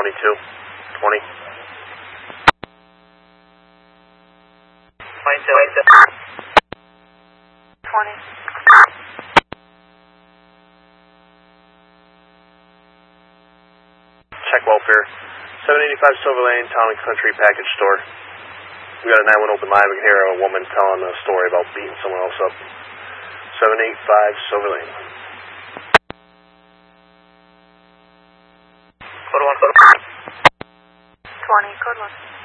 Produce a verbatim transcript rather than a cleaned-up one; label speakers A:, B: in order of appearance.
A: twenty-two. twenty.
B: twenty-two. twenty.
A: Check welfare. seven eighty-five Silver Lane, Town and Country Package Store. We got a nine one open live. We can hear a woman telling a story about beating someone else up. seven eighty-five Silver Lane.
B: Code one. twenty. Code one.